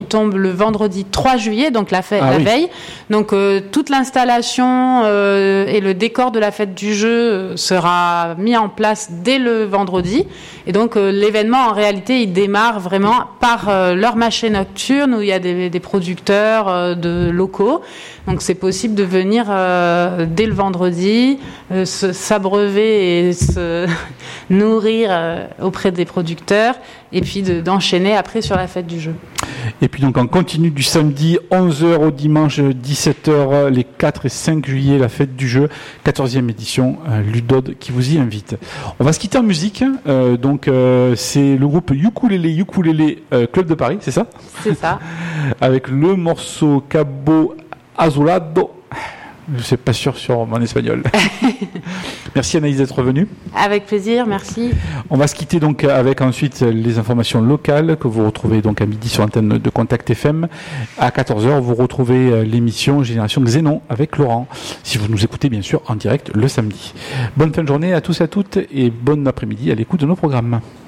tombe le vendredi 3 juillet, donc la veille. Donc toute l'installation et le décor de la fête du jeu sera mis en place dès le vendredi. Et donc l'événement, en réalité, il démarre vraiment par leur marché nocturne où il y a des producteurs de locaux. Donc c'est possible de venir dès le vendredi, s'abreuver et se nourrir auprès des producteurs et puis d'enchaîner après sur la fête du jeu. Et puis donc on continue du samedi 11h au dimanche 17h les 4 et 5 juillet la fête du jeu, 14e édition, Ludod qui vous y invite. On va se quitter en musique, c'est le groupe Ukulele Club de Paris, c'est ça ? C'est ça. Avec le morceau Cabo Azulado. Je ne suis pas sûr sur mon espagnol. Merci Anaïs d'être venue. Avec plaisir, merci. On va se quitter donc avec ensuite les informations locales que vous retrouvez donc à midi sur l'antenne de Contact FM. À 14h, vous retrouvez l'émission Génération Xénon avec Laurent, si vous nous écoutez bien sûr en direct le samedi. Bonne fin de journée à tous et à toutes et bon après-midi à l'écoute de nos programmes.